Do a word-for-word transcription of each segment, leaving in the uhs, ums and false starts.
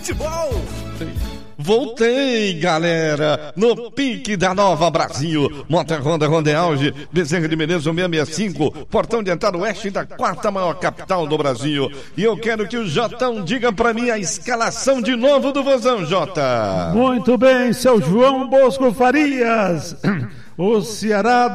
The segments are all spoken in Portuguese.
futebol. Voltei, galera, no pique da Nova Brasil. Moto Honda, Honda Auge, Bezerra de Menezes seiscentos e sessenta e cinco, portão de entrada oeste da quarta maior capital do Brasil. E eu quero que o Jotão diga pra mim a escalação de novo do Vozão, Jota. Muito bem, seu João Bosco Farias. O Ceará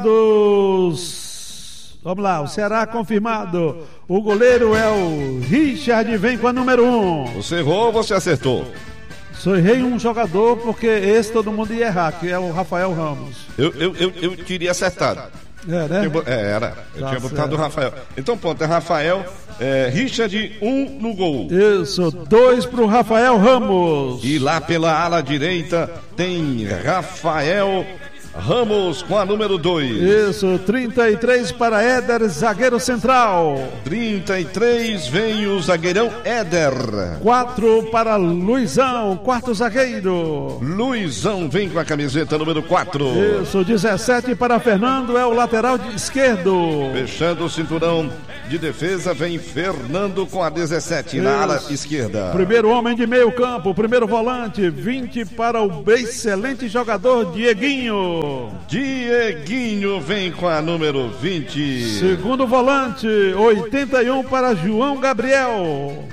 dos... Vamos lá, o Ceará confirmado. O goleiro é o Richard, vem com a número um. Você errou ou você acertou? Só errei um jogador porque esse todo mundo ia errar, que é o Rafael Ramos. Eu, eu, eu, eu teria acertado. É, né? É, era. Eu tá tinha botado o certo. Rafael. Então, pronto, é Rafael, é, Richard, um no gol. Isso, dois pro Rafael Ramos. E lá pela ala direita tem Rafael Ramos com a número dois. Isso, trinta e três para Éder, zagueiro central. trinta e três vem o zagueirão Éder. quatro para Luizão, quarto zagueiro. Luizão vem com a camiseta número quatro. Isso, dezessete para Fernando, é o lateral de esquerdo. Fechando o cinturão de defesa vem Fernando com a dezessete na ala esquerda. Primeiro homem de meio campo, primeiro volante, vinte para o excelente jogador Dieguinho. Dieguinho vem com a número vinte. Segundo volante, oitenta e um para João Gabriel.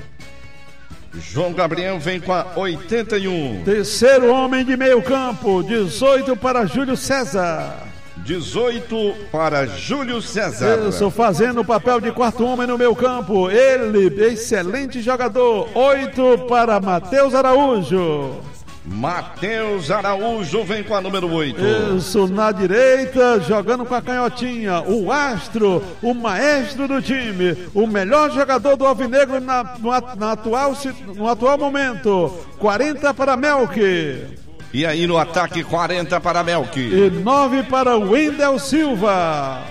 João Gabriel vem com a oitenta e um. Terceiro homem de meio campo, dezoito para Júlio César. dezoito para Júlio César. Isso, fazendo o papel de quarto homem no meio campo. Ele, excelente jogador. oito para Matheus Araújo. Matheus Araújo vem com a número oito. Isso, na direita, jogando com a canhotinha, o astro, o maestro do time, o melhor jogador do Alvinegro na, no, na atual, no atual momento, quarenta para Melk. E aí no ataque, quarenta para Melk. E nove para o Wendel Silva.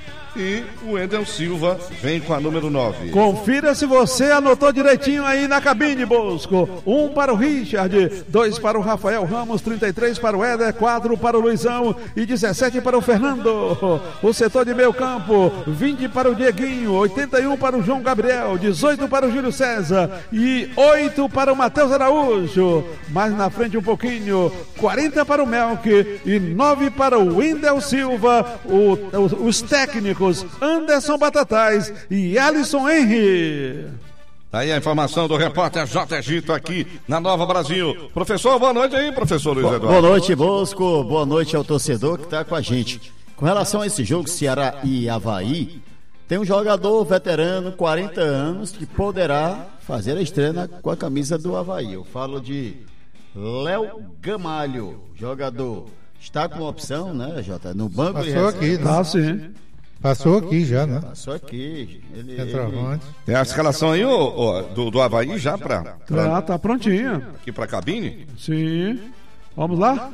E o Wendel Silva vem com a número nove. Confira se você anotou direitinho aí na cabine, Bosco. Um para o Richard, dois para o Rafael Ramos, trinta e três para o Éder, quatro para o Luizão e dezessete para o Fernando. O setor de meio campo, vinte para o Dieguinho, oitenta e um para o João Gabriel, dezoito para o Júlio César e oito para o Matheus Araújo. Mais na frente um pouquinho, quarenta para o Melk e nove para o Wendel Silva, o, o, os técnicos Anderson Batatais e Alisson Henry. Aí a informação do repórter J. Egito aqui na Nova Brasil. Professor, boa noite aí, professor Luiz Eduardo. Boa noite, Bosco. Boa noite ao torcedor que está com a gente. Com relação a esse jogo Ceará e Avaí, tem um jogador veterano, quarenta anos, que poderá fazer a estreia na, com a camisa do Avaí. Eu falo de Léo Gamalho, jogador. Está com opção, né, Jota? No banco Passou de reserva. aqui, né? Ah, sim. Passou aqui já, né? Passou aqui. Ele, Centroavante. Tem a escalação aí, ô, ô, do, do Avaí já pra, pra Ah, tá prontinha. aqui pra cabine? Sim. Vamos lá?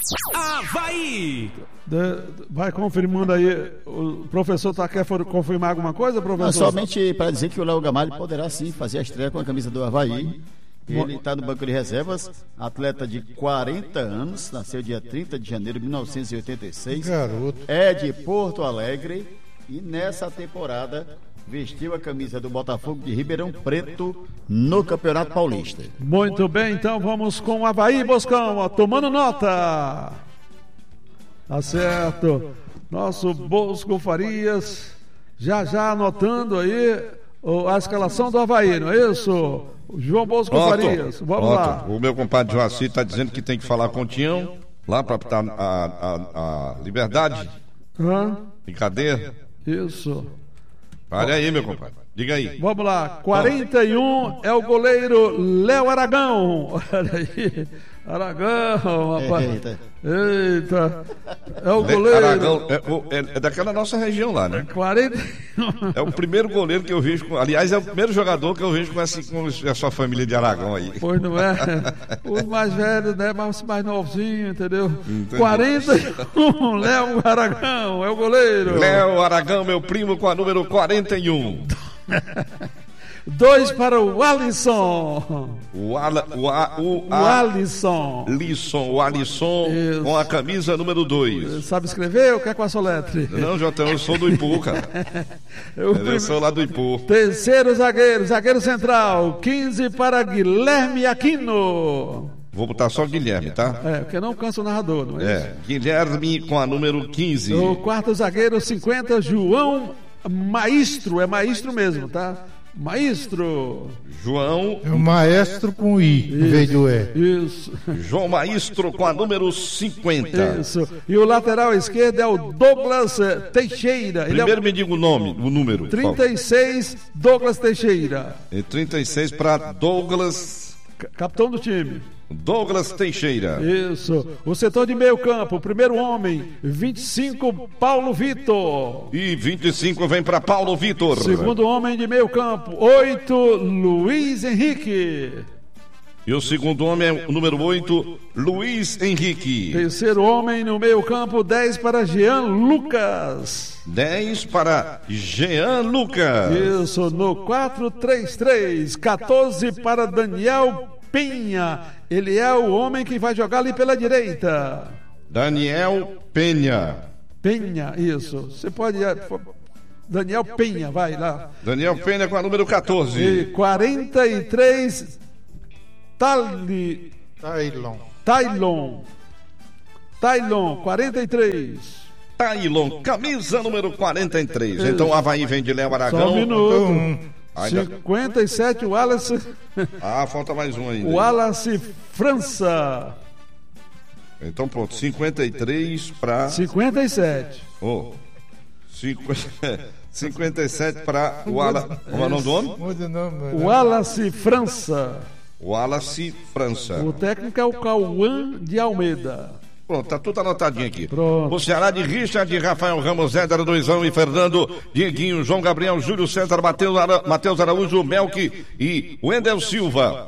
Avaí. De- vai confirmando aí. O professor tá, quer for- confirmar alguma coisa, Não, professor? somente para dizer que o Léo Gamalho poderá sim fazer a estreia com a camisa do Avaí. Ele está no banco de reservas, atleta de quarenta anos, nasceu dia trinta de janeiro de mil novecentos e oitenta e seis. Garoto. É de Porto Alegre e nessa temporada vestiu a camisa do Botafogo de Ribeirão Preto no Campeonato Paulista. Muito bem, então vamos com o Avaí, Boscão, ó, tomando nota. Tá certo. Nosso Bosco Farias, já já anotando aí ó, a escalação do Avaí, não é isso? O João Bosco Pronto, Farias, vamos pronto. lá. O meu compadre Joaci está dizendo que tem que falar com o Tião, lá para a, a, a liberdade Hã? de cadeia. Isso. Olha aí, meu compadre. Diga aí. Vamos lá, quarenta e um é o goleiro Léo Aragão. Olha aí, Aragão, rapaz. Eita. Eita, é o Le- goleiro. Aragão, é, o- é- é daquela nossa região lá, né? quarenta e um. É o primeiro goleiro que eu vejo, com, aliás, é o primeiro jogador que eu vejo com, esse, com a sua família de Aragão aí. Pois não é? Os mais velhos, né? Mais, mais novinhos, entendeu? Entendi. quarenta e um, Léo Aragão, é o goleiro. Léo Aragão, meu primo, com a número quarenta e um. dois para o Alisson. O, Ala, o, a, o, O a, Alisson. Lisson, o Alisson Isso. com a camisa número dois. Sabe escrever ou quer com a soletre? Não, Jotão, eu sou do Ipu, cara. O Eu sou lá do Ipu. terceiro zagueiro, zagueiro central, quinze para Guilherme Aquino. Vou botar só Guilherme, tá? É, porque não cansa o narrador, não é? É, Guilherme com a número quinze. O quarto zagueiro, cinquenta, João Maestro, é Maestro mesmo, tá? Maestro. João, É o maestro com I, em vez do E. Isso, João Maestro com a número cinquenta. isso. E o lateral esquerdo é o Douglas eh, Teixeira. Ele Primeiro é me diga o nome, o número. o trinta e seis, Douglas Teixeira. E trinta e seis para Douglas, ca- Capitão do time. Douglas Teixeira. Isso. O setor de meio campo, o primeiro homem, vinte e cinco, Paulo Vitor. E vinte e cinco vem para Paulo Vitor. Segundo homem de meio campo, oito, Luiz Henrique. E o segundo homem é o número oito, Luiz Henrique. Terceiro homem no meio campo, dez para Jean Lucas. dez para Jean Lucas. Isso, no quatro três três, quatorze para Daniel Penha. Ele é o homem que vai jogar ali pela direita. Daniel Penha. Penha, isso. Você pode... eh, for- Daniel Penha, vai lá. Daniel Penha com a número E quatorze. quarenta e três, Tali... Tailon. Tailon. Tailon, quarenta e três. Tailon, camisa número quarenta e três. Então o Avaí vem de Léo Só Aragão. um minuto. Um. Ainda- cinquenta e sete, o Wallace... Ah, falta mais um ainda. O Wallace França. Então pronto, cinquenta e três para... cinquenta e sete. Oh, cinquenta e sete para o Wallace. Como é o nome do homem? Muda o nome. O Wallace França. Wallace França. O técnico é o Cauã de Almeida. Pronto, tá tudo anotadinho aqui. Pronto. O Ceará de Richard, Rafael Ramos, Éder, Luizão e Fernando, Dieguinho, João Gabriel, Júlio César, Matheus Ara- Matheus Araújo, Melk e Wendel Silva.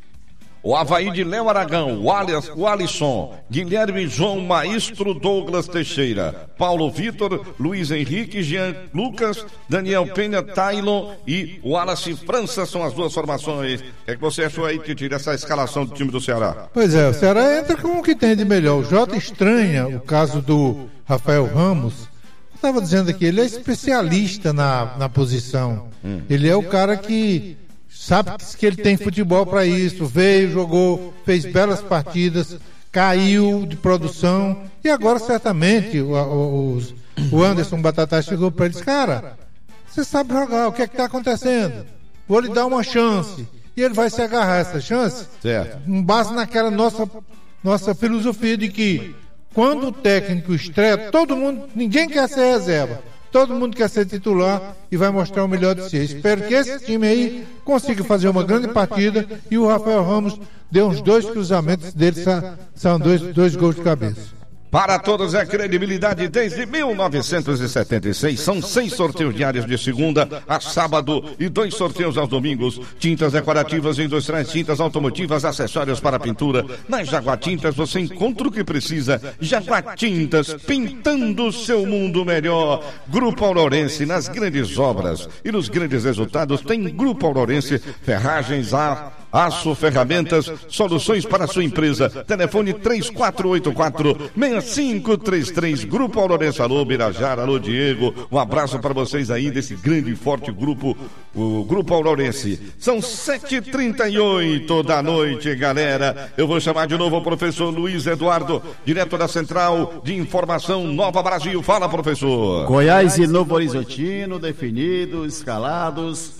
O Avaí de Léo Aragão, o, Alias, o Alisson, Guilherme João Maestro, Douglas Teixeira, Paulo Vitor, Luiz Henrique, Jean Lucas, Daniel Penha, Tailon e o Wallace França são as duas formações. O que é que você achou aí, Titi, dessa escalação do time do Ceará? Pois é, o Ceará entra com o que tem de melhor. O Jota estranha o caso do Rafael Ramos. Eu estava dizendo aqui, ele é especialista na, na posição. Hum. Ele é o cara que sabe que ele tem futebol para isso. Veio, jogou, fez belas partidas, caiu de produção. E agora, certamente, o, o, os- o Anderson Batatá chegou para ele e disse: cara, você sabe jogar, o que é que está acontecendo? Vou lhe dar uma chance. E ele vai se agarrar a essa chance Certo. com base naquela nossa, nossa filosofia de que quando o técnico estreia, todo mundo, ninguém quer ser reserva. Todo mundo quer ser titular e vai mostrar o melhor de si. Espero que esse time aí consiga fazer uma grande partida e o Rafael Ramos dê uns dois cruzamentos dele, sa- são dois, dois gols de cabeça. Para todos é credibilidade desde mil novecentos e setenta e seis. São seis sorteios diários de segunda a sábado e dois sorteios aos domingos. Tintas decorativas, industriais, tintas automotivas, acessórios para pintura. Na Jaguar Tintas você encontra o que precisa. Jaguar Tintas, pintando o seu mundo melhor. Grupo Aurorense, nas grandes obras e nos grandes resultados tem Grupo Aurorense, ferragens a aço, ferramentas, soluções para a sua empresa. Telefone três quatro oito quatro, seis cinco três três. Grupo Aurorense, alô Birajara, alô Diego. Um abraço para vocês aí desse grande e forte grupo, o Grupo Aurorense. São sete e trinta e oito da noite, galera. Eu vou chamar de novo o professor Luiz Eduardo, direto da Central de Informação Nova Brasil. Fala, professor. Goiás e Novo Horizontino definidos, escalados,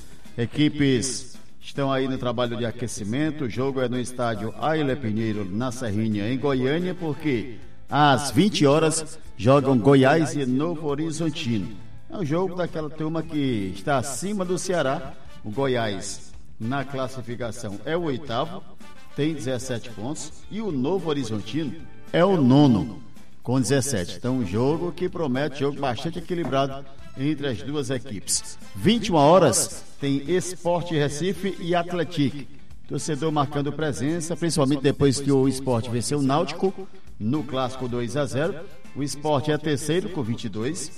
equipes estão aí no trabalho de aquecimento. O jogo é no estádio Ailé Pinheiro, na Serrinha, em Goiânia, porque às vinte horas jogam Goiás e Novo Horizontino. É um jogo daquela turma que está acima do Ceará. O Goiás, na classificação, é o oitavo, tem dezessete pontos, e o Novo Horizontino é o nono, com dezessete. Então, um jogo que promete, jogo bastante equilibrado entre as duas equipes. vinte e uma horas tem Sport Recife e Atlético. Torcedor marcando presença, principalmente depois que o Sport venceu o Náutico no clássico dois a zero. O Sport é terceiro com vinte e dois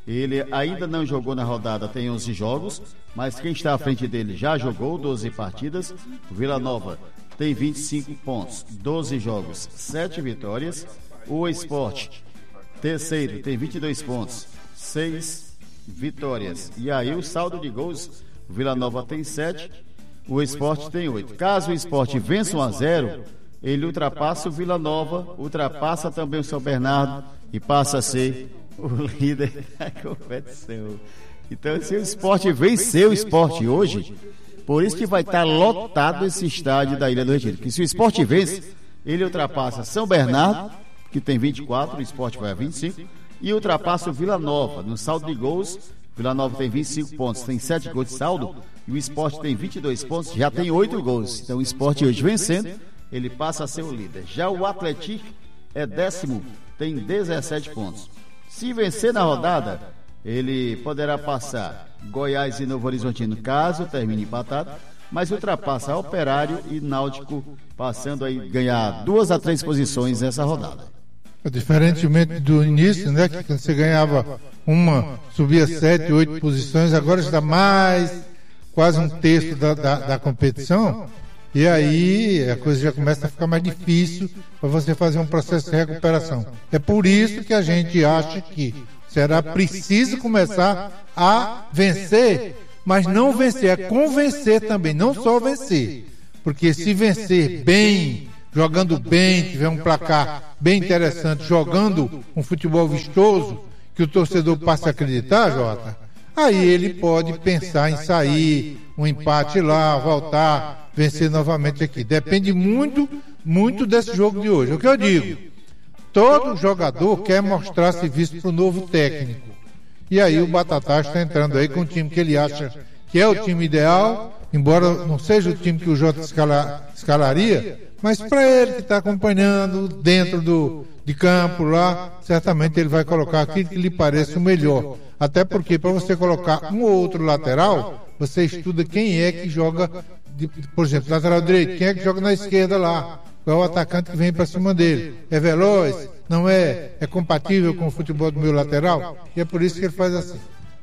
Ele ainda não jogou na rodada, tem onze jogos, mas quem está à frente dele já jogou doze partidas. O Vila Nova tem vinte e cinco pontos, doze jogos, sete vitórias. O Sport, terceiro, tem vinte e dois pontos, seis vitórias. E aí o saldo de gols, o Vila Nova tem sete, o Sport tem oito. Caso o Sport vença um a zero, ele ultrapassa o Vila Nova, ultrapassa também o São Bernardo e passa a ser o líder da competição. Então, se o Sport vencer o Sport hoje, por isso que vai estar lotado esse estádio da Ilha do Retiro. Porque se o Sport vence, ele ultrapassa São Bernardo, que tem vinte e quatro, o Sport vai a vinte e cinco, e ultrapassa o Vila Nova. No saldo de gols, o Vila Nova tem vinte e cinco pontos, tem sete gols de saldo, e o Sport tem vinte e dois pontos, já tem oito gols. Então o Sport hoje vencendo, ele passa a ser o líder. Já o Atlético é décimo, tem dezessete pontos. Se vencer na rodada, ele poderá passar Goiás e Novo Horizontino, caso termine empatado, mas ultrapassa Operário e Náutico, passando a ganhar duas a três posições nessa rodada. Diferentemente do início, né, que quando você ganhava uma, subia sete, oito posições, agora está mais, quase um terço da, da, da competição, e aí a coisa já começa a ficar mais difícil para você fazer um processo de recuperação. É por isso que a gente acha que será preciso começar a vencer, mas não vencer, é convencer também, não só vencer. Porque se vencer bem, jogando bem, tiver um placar bem interessante, jogando um futebol vistoso, que o torcedor passe a acreditar, Jota, aí ele pode pensar em sair, um empate lá, voltar, vencer novamente aqui. Depende muito, muito desse jogo de hoje. O que eu digo, todo jogador quer mostrar serviço para o novo técnico. E aí o Batatá está entrando aí com o time que ele acha que é o time ideal, embora não seja o time que o Jota escala, escalaria, mas para ele que está acompanhando dentro do, de campo lá, certamente ele vai colocar aquilo que lhe pareça o melhor. Até porque para você colocar um ou outro lateral, você estuda quem é que joga, de, por exemplo, lateral direito, quem é que joga na esquerda lá, qual é o atacante que vem para cima dele, é veloz, não é, é compatível com o futebol do meu lateral, e é por isso que ele faz assim.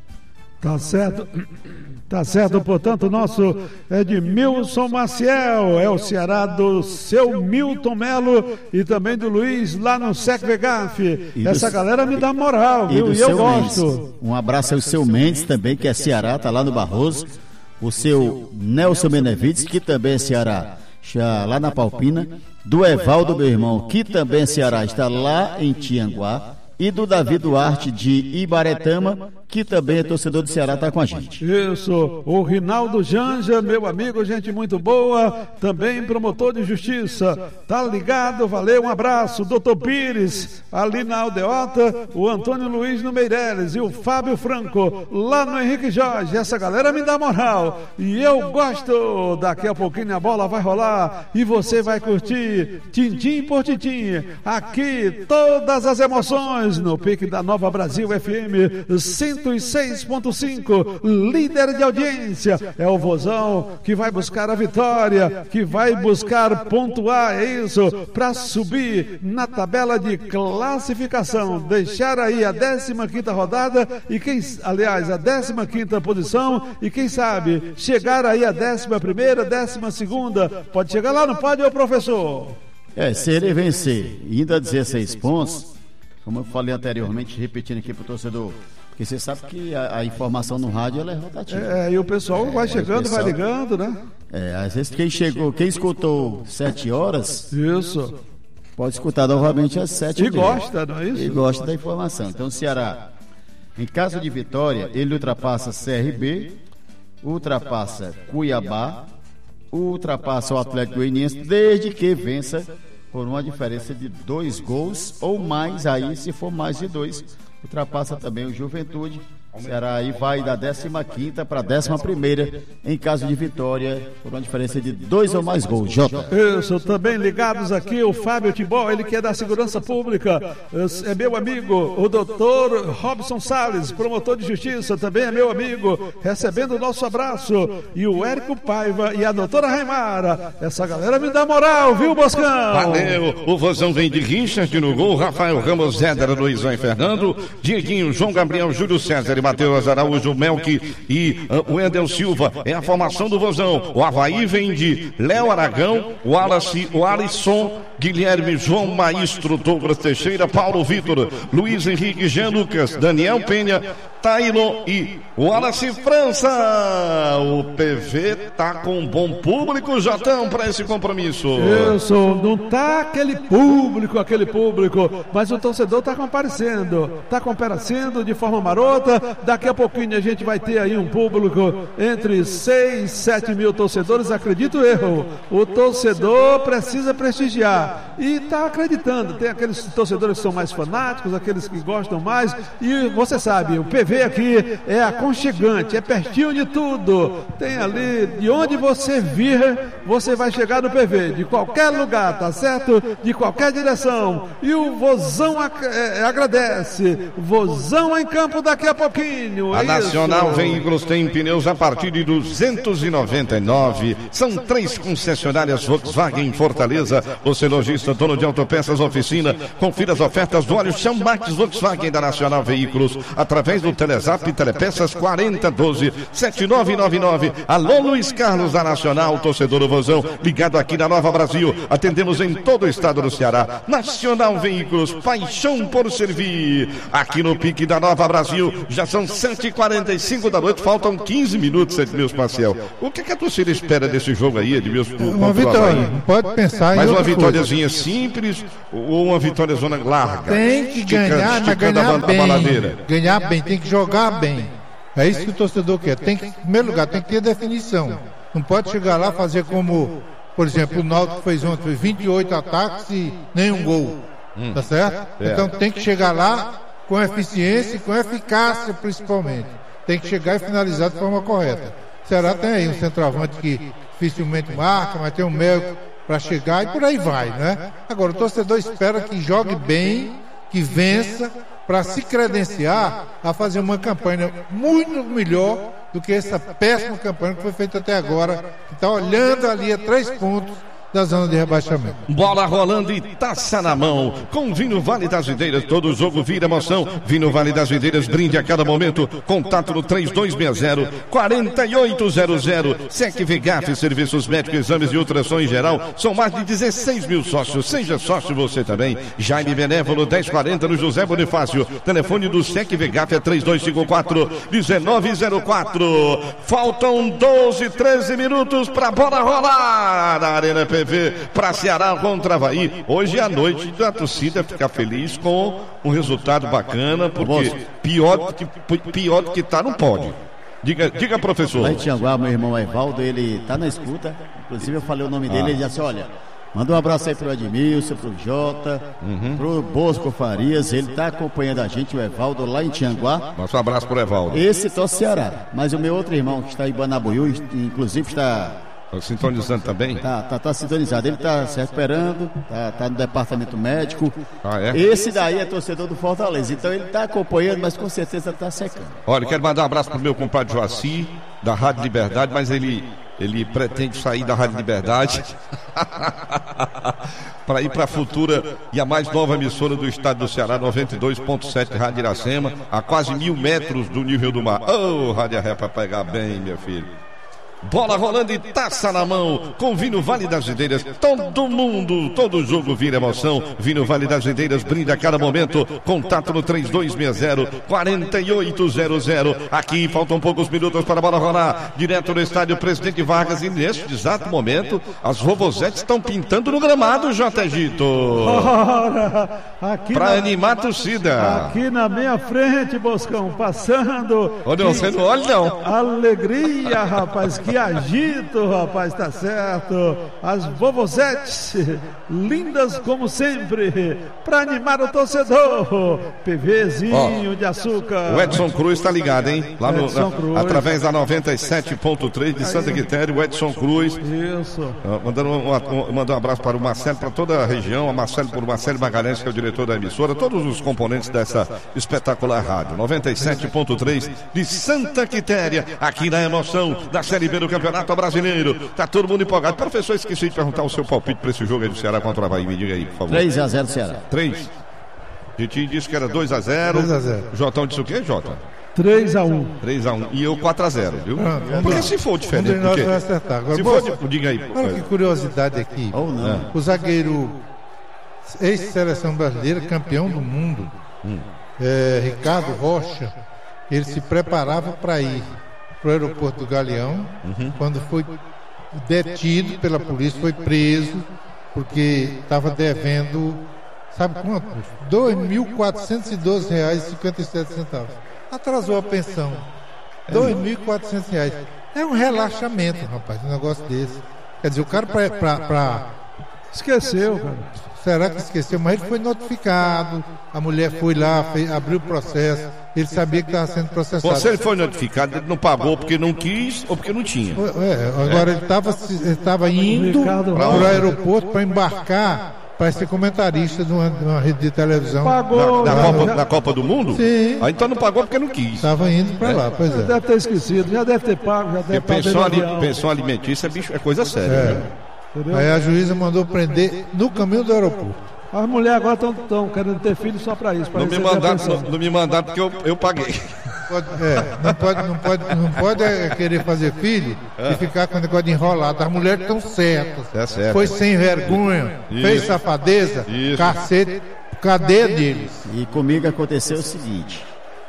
Tá certo, tá certo, portanto, o nosso Edmilson Maciel, é o Ceará do seu Milton Melo e também do Luiz lá no Sec Vegaf. Essa do... galera me dá moral, viu? E, e eu gosto. Mendes. Um abraço ao seu Mendes também, que é Ceará, tá lá no Barroso. O seu Nelson Benevides, que também é Ceará, já lá na Palpina. Do Evaldo, meu irmão, que também é Ceará, está lá em Tianguá. E do Davi Duarte de Ibaretama, que também é torcedor do Ceará, está com a gente. Isso, o Rinaldo Janja, meu amigo, gente muito boa, também promotor de justiça, tá ligado, valeu, um abraço. Doutor Pires, ali na Aldeota, o Antônio Luiz no Meireles e o Fábio Franco, lá no Henrique Jorge. Essa galera me dá moral e eu gosto. Daqui a pouquinho a bola vai rolar e você vai curtir, tintim por tintim, aqui todas as emoções no pique da Nova Brasil F M cento e seis ponto cinco, líder de audiência. É o Vozão que vai buscar a vitória, que vai buscar pontuar, é isso, para subir na tabela de classificação, deixar aí a décima quinta rodada e quem, aliás, a décima quinta posição e quem sabe chegar aí a décima primeira, décima segunda. Pode chegar lá, não pode, ô professor? É, se ele vencer e ainda dezesseis pontos, como eu falei anteriormente, repetindo aqui para o torcedor, porque você sabe que a, a informação no rádio ela é rotativa. É, e o pessoal é, vai chegando, pessoal, vai ligando, né? É, às vezes quem chegou, quem escutou sete horas, isso, pode escutar novamente às sete. E gosta, não é isso? E gosta da informação. Então o Ceará, em caso de vitória, ele ultrapassa C R B, ultrapassa Cuiabá, ultrapassa o Atlético Goianiense, desde que vença por uma diferença de dois gols ou mais, aí se for mais de dois, ultrapassa também o Juventude O Ceará aí vai da décima quinta para a décima primeira em caso de vitória, por uma diferença de dois ou mais gols. Jota. Isso, também ligados aqui o Fábio Tibó, ele que é da Segurança Pública, é meu amigo, o doutor Robson Salles, promotor de justiça, também é meu amigo, recebendo o nosso abraço, e o Érico Paiva e a doutora Raimara, essa galera me dá moral, viu, Boscão? Valeu, o Vozão vem de Richard no gol, Rafael Ramos, Éder, Luizão e Fernando, Dieguinho, João Gabriel, Júlio César e Matheus Araújo, Melk e uh, o Endel Silva, é a formação do Vozão. O Avaí vem de Léo Aragão, o Wallace, o Alisson, Guilherme, João Maestro, Douglas Teixeira, Paulo Vitor, Luiz Henrique, Jean Lucas, Daniel Penha, Taylon e Wallace França. O P V tá com um bom público, Jotão, para esse compromisso. Isso, não tá aquele público, aquele público, mas o torcedor tá comparecendo, tá comparecendo de forma marota. Daqui a pouquinho a gente vai ter aí um público entre seis, sete mil torcedores, acredito eu. O torcedor precisa prestigiar e tá acreditando. Tem aqueles torcedores que são mais fanáticos, aqueles que gostam mais, e você sabe, o P V aqui é aconchegante, é pertinho de tudo. Tem ali, de onde você vir, você vai chegar no P V, de qualquer lugar, tá certo? De qualquer direção. E o Vozão ac- é, agradece. Vozão em campo daqui a pouquinho. A é Nacional isso. Veículos tem pneus a partir de duzentos e noventa e nove. São três concessionárias Volkswagen em Fortaleza. Você lojista, dono de autopeças, oficina. Confira as ofertas do óleo Chão Max Volkswagen da Nacional Veículos através do Telezap Telepeças quarenta doze sete nove nove nove. Alô, Luiz Carlos da Nacional, torcedor do Vozão, ligado aqui na Nova Brasil. Atendemos em todo o estado do Ceará. Nacional Veículos, paixão por servir. Aqui no pique da Nova Brasil, já são sete e quarenta e cinco da noite, faltam quinze minutos, Edmilson Marcel. O que, que a torcida espera desse jogo aí, Edmilson? Uma vitória, não pode pensar em Mas uma outra vitóriazinha simples ou uma vitória zona larga? Tem que Estica- ganhar, mas esticando a ganhar ba- a bem. baladeira. Ganhar bem, tem que jogar bem. É isso que o torcedor quer. Tem que, em primeiro lugar, tem que ter definição. Não pode chegar lá e fazer como, por exemplo, o Náutico fez ontem, foi vinte e oito ataques e nenhum gol. Hum. Tá certo? É. Então tem que chegar lá com eficiência e com eficácia, principalmente. Tem que chegar e finalizar de forma correta. O Ceará tem aí um centroavante que dificilmente marca, mas tem um meio para chegar e por aí vai, né? Agora, o torcedor espera que jogue bem, que vença, para se credenciar a fazer uma campanha muito melhor do que essa péssima campanha que foi feita até agora, que está olhando ali a três pontos da zona de rebaixamento. Bola rolando e taça na mão. Com Vinho Vale das Videiras, todo jogo vira emoção. Vinho Vale das Videiras, brinde a cada momento. Contato no três dois seis zero, quatro oito zero zero. Sec Vegaf, serviços médicos, exames de ultrassom em geral. São mais de dezesseis mil sócios. Seja sócio você também. Jaime Benévolo, dez quarenta no José Bonifácio. Telefone do Sec Vegaf é três dois cinco quatro, um nove zero quatro. Faltam doze, treze minutos para a bola rolar na Arena P V para Ceará contra Avaí. Hoje à noite a torcida fica feliz com um resultado bacana, porque pior do que, pior do que tá não pode. Diga, diga, professor. Lá em Tianguá, meu irmão Evaldo, ele tá na escuta. Inclusive eu falei o nome dele, Ah. ele disse, olha, manda um abraço aí pro Edmilson, pro Jota, Uhum. pro Bosco Farias, ele tá acompanhando a gente, o Evaldo, lá em Tianguá. Nosso abraço pro Evaldo. Esse torce Ceará, mas o meu outro irmão que está em Banabuiú, inclusive está... Tá sintonizando também? Tá, tá, tá sintonizado, ele tá se recuperando, tá, tá no departamento médico. Ah, é? Esse daí é torcedor do Fortaleza, então ele tá acompanhando, mas com certeza tá secando. Olha, quero mandar um abraço pro meu compadre Joaci, da Rádio Liberdade, mas ele, ele pretende sair da Rádio Liberdade para ir para a futura e a mais nova emissora do estado do Ceará, noventa e dois ponto sete Rádio Iracema, a quase mil metros do nível do mar. Ô, oh, Rádio Ré para pegar bem, meu filho. Bola rolando e taça na mão. Com Vinho Vale das Videiras, todo mundo, todo jogo vira emoção. Vinho Vale das Videiras, brinda a cada momento. Contato no três dois seis zero, quatro oito zero zero. Aqui faltam poucos minutos para a bola rolar. Direto no estádio Presidente Vargas. E neste exato momento, as robozetes estão pintando no gramado, J. Gito. Ora, aqui Para na- animar a torcida. Aqui na minha frente, Boscão, passando. Olha, você não olha, não. Alegria, rapaz. Que Que agito, rapaz, tá certo. As vovozetes, lindas como sempre, pra animar o torcedor. PVzinho oh, de açúcar. O Edson Cruz tá ligado, hein? Lá no, Edson na, Cruz. Através da noventa e sete ponto três de Santa Quitéria, o Edson Cruz. Isso. Uh, mandando um, um, mandando um abraço para o Marcelo, para toda a região, a Marcelo por Marcelo Magalhães, que é o diretor da emissora, todos os componentes dessa espetacular rádio. noventa e sete ponto três de Santa Quitéria, aqui na emoção da Série B do Campeonato Brasileiro. Tá todo mundo empolgado. Professor, esqueci de perguntar o seu palpite para esse jogo aí do Ceará contra o Avaí. Me diga aí, por favor. três a zero Ceará. três. Jitinho disse que era dois a zero. dois a zero. Jotão disse o quê, Jota? três a um. três a um. E eu quatro a zero, viu? Pronto, porque lá. se for diferente, Um de nós porque... vai acertar. Agora, se posso... for, diga aí. Olha que curiosidade aqui. Ou não. É. O zagueiro ex-seleção brasileira, campeão do mundo, hum. é, Ricardo Rocha, ele se preparava para ir para o aeroporto do Galeão, uhum. quando foi detido pela polícia, foi preso, porque estava devendo, sabe quanto? dois mil quatrocentos e doze reais e cinquenta e sete centavos. Atrasou a pensão. dois mil e quatrocentos reais. É um relaxamento, rapaz, um negócio desse. Quer dizer, o cara para... Esqueceu, cara. Será que esqueceu? Mas ele foi notificado, a mulher foi lá, fez, abriu o processo, ele sabia que estava sendo processado. Se ele foi notificado, ele não pagou porque não quis ou porque não tinha. É, agora é. ele estava ele estava indo para o aeroporto para embarcar para ser comentarista de uma, de uma rede de televisão. Pagou. Da, da, Copa, da Copa do Mundo? Sim. Ah, então não pagou porque não quis. Estava indo para é. lá, pois é. Deve ter esquecido, já deve ter pago, já deve ter pensão, ali, pensão alimentícia é, bicho, é coisa séria. É. Né? Aí a juíza mandou prender no caminho do aeroporto. As mulheres agora estão querendo ter filho só para isso. Pra não, me mandaram, não, não me mandaram porque eu, eu paguei. Pode, é, não, pode, não, pode, não pode querer fazer filho é. e ficar com o negócio de enrolado. As mulheres estão certas. É certo. Foi sem vergonha, isso. fez safadeza, isso. cacete, cadeia deles. E comigo aconteceu o seguinte.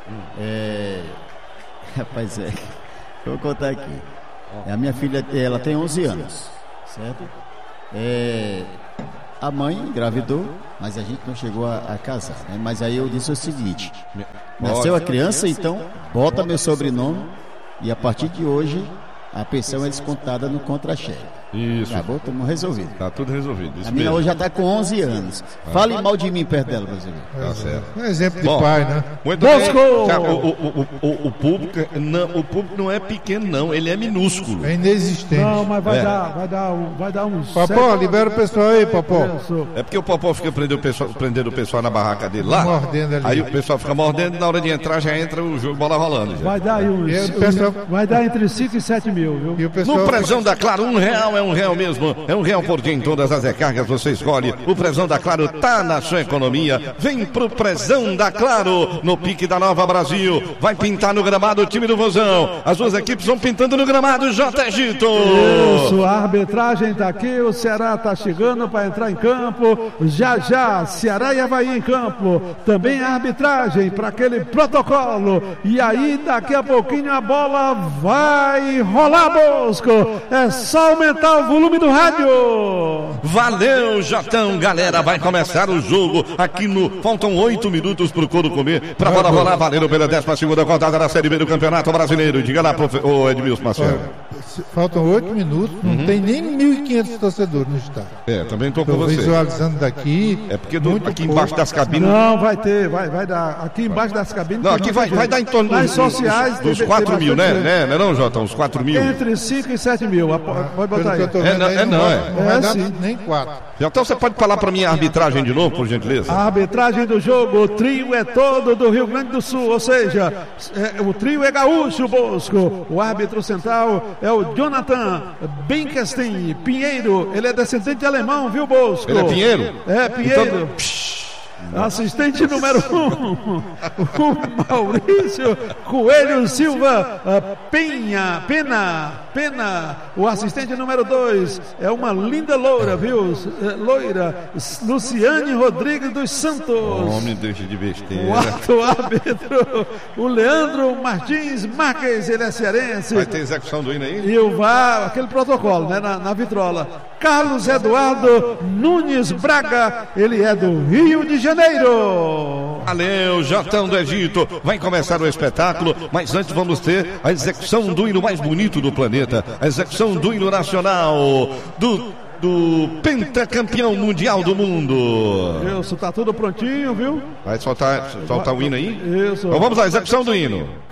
É... Rapaz, é. Eu vou contar aqui. A minha filha, ela tem onze anos, certo? É... A mãe engravidou, mas a gente não chegou a, a casar, né? Mas aí eu disse o seguinte: nasceu a criança, então bota meu sobrenome e a partir de hoje a pensão é descontada no contra-cheque. Isso. Acabou, estamos resolvido. Tá tudo resolvido. A minha hoje já está com onze anos. Fale mal de mim perto dela, brasileiro. Tá certo. É um exemplo de Bom, pai, né? Muito bem. O, o, o, o, público, não, o público não é pequeno, não. Ele é minúsculo. É inexistente. Não, mas vai é. dar, vai dar, vai dar uns. Popó, sete... libera o pessoal aí, Popó. É porque o Popó fica prendendo o pessoal, prendendo o pessoal na barraca dele lá. Mordendo ali. Aí o pessoal fica mordendo e na hora de entrar já entra o jogo bola rolando. Já. Vai dar aí uns. Pessoal... Vai dar entre cinco e sete mil, viu? E o pessoal... No Prezão da Claro, um real é um real mesmo. É um real por dia em todas as recargas, você escolhe. O Prezão da Claro tá na sua economia. Vem pro Prezão da Claro, no pique da Nova Brasil. Vai pintar no gramado o time do Vozão. As duas equipes vão pintando no gramado, J. Egito. Isso, a arbitragem tá aqui, o Ceará tá chegando para entrar em campo. Já já, Ceará e Avaí em campo. Também a arbitragem para aquele protocolo. E aí, daqui a pouquinho a bola vai rolar, Bosco. É só aumentar o volume do rádio. Valeu, Jotão, galera, vai começar o jogo aqui no... Faltam oito minutos pro couro comer, pra bola rolar, valendo pela décima segunda rodada da Série B do Campeonato Brasileiro. Diga lá, profe... ô Edmilson Marcelo. Faltam oito minutos, não uhum. tem nem mil e quinhentos torcedores no estádio. É, também tô com tô você. Visualizando daqui. É porque do, aqui embaixo pouco. das cabines... Não, vai ter, vai, vai dar. Aqui embaixo das cabines... Não, aqui vai, vai dar em torno dos, sociais, dos, dos quatro mil, né? né? Não é não, Jota? Uns quatro mil. Entre cinco e sete mil, pode botar aí. É não, é não, é. Não vai dar nem quatro. Então você pode falar para mim a arbitragem de novo, por gentileza? A arbitragem do jogo, o trio é todo do Rio Grande do Sul, ou seja, é, o trio é gaúcho, Bosco. O árbitro central é o Jonathan Benkenstein Pinheiro, ele é descendente alemão, viu, Bosco? Ele é Pinheiro? É, Pinheiro. Então... Assistente número um, o Maurício Coelho Silva Penha, Pena, Pena. O assistente número dois é uma linda loura, viu? Loira, Luciane Rodrigues dos Santos. Homem, deixa de besteira. O quarto árbitro, o Leandro Martins Marques, ele é cearense. Vai ter execução do hino aí? E o V A R, aquele protocolo, né, na, na vitrola. Carlos Eduardo Nunes Braga, ele é do Rio de Janeiro. Valeu, Jotão do Egito. Vai começar o espetáculo, mas antes vamos ter a execução do hino mais bonito do planeta, a execução do hino nacional do, do pentacampeão mundial do mundo. Isso, tá tudo prontinho, viu? Vai soltar, soltar o hino aí? Isso. Então vamos lá, execução do hino.